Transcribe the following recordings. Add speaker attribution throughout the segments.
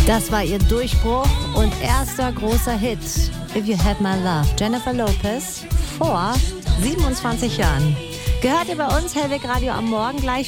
Speaker 1: Das war ihr Durchbruch und erster großer Hit. If You Had My Love. Jennifer Lopez vor 27 Jahren. Gehört ihr bei uns, Hellweg Radio am Morgen, gleich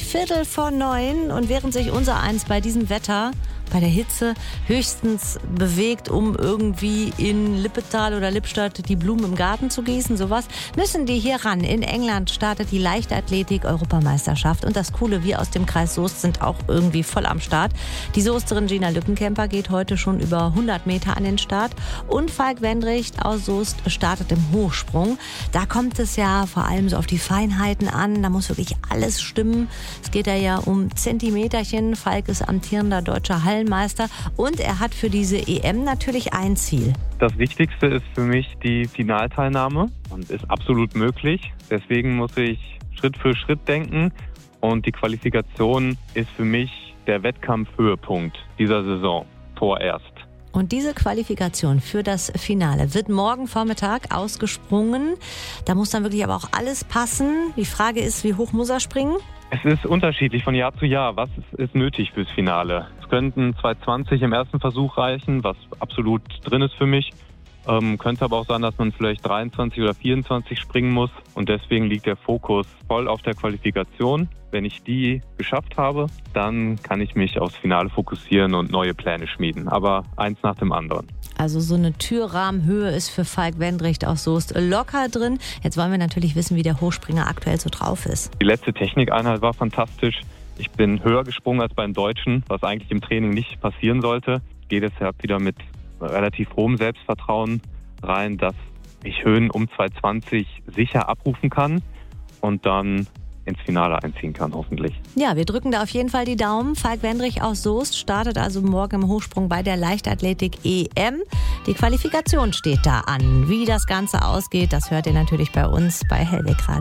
Speaker 1: 8:45. Und während sich unser Eins bei diesem Wetter, bei der Hitze, höchstens bewegt, um irgendwie in Lippetal oder Lippstadt die Blumen im Garten zu gießen, sowas, müssen die hier ran. In England startet die Leichtathletik-Europameisterschaft. Und das Coole, wir aus dem Kreis Soest sind auch irgendwie voll am Start. Die Soesterin Gina Lückenkämper geht heute schon über 100 Meter an den Start. Und Falk Wendricht aus Soest startet im Hochsprung. Da kommt es ja vor allem so auf die Feinheiten an. Da muss wirklich alles stimmen. Es geht ja um Zentimeterchen. Falk ist amtierender deutscher Hallenmeister und er hat für diese EM natürlich ein Ziel.
Speaker 2: Das Wichtigste ist für mich die Finalteilnahme und ist absolut möglich. Deswegen muss ich Schritt für Schritt denken und die Qualifikation ist für mich der Wettkampfhöhepunkt dieser Saison vorerst.
Speaker 1: Und diese Qualifikation für das Finale wird morgen Vormittag ausgesprungen. Da muss dann wirklich aber auch alles passen. Die Frage ist, wie hoch muss er springen?
Speaker 2: Es ist unterschiedlich von Jahr zu Jahr. Was ist nötig fürs Finale? Es könnten 2,20 im ersten Versuch reichen, was absolut drin ist für mich. Könnte aber auch sein, dass man vielleicht 23 oder 24 springen muss. Und deswegen liegt der Fokus voll auf der Qualifikation. Wenn ich die geschafft habe, dann kann ich mich aufs Finale fokussieren und neue Pläne schmieden. Aber eins nach dem anderen.
Speaker 1: Also so eine Türrahmenhöhe ist für Falk Wendricht aus Soest locker drin. Jetzt wollen wir natürlich wissen, wie der Hochspringer aktuell so drauf ist.
Speaker 2: Die letzte Technikeinheit war fantastisch. Ich bin höher gesprungen als beim Deutschen, was eigentlich im Training nicht passieren sollte. Ich gehe deshalb wieder mit relativ hohem Selbstvertrauen rein, dass ich Höhen um 2,20 sicher abrufen kann und dann ins Finale einziehen kann, hoffentlich.
Speaker 1: Ja, wir drücken da auf jeden Fall die Daumen. Falk Wendricht aus Soest startet also morgen im Hochsprung bei der Leichtathletik EM. Die Qualifikation steht da an. Wie das Ganze ausgeht, das hört ihr natürlich bei uns bei Hellweg Radio.